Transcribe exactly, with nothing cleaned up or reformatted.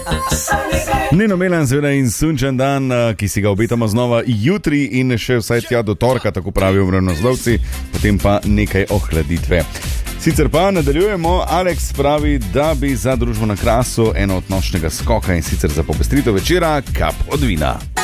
Nino Melan, seveda in sunčen dan, ki si ga obetamo znova jutri in še vsaj tja do torka, tako pravijo vremenoslovci, potem pa nekaj ohladitve. Sicer pa nadaljujemo, Aleks pravi, da bi za družbo na Krasu eno od nočnega skoka in sicer za popestritev večera kap od vina.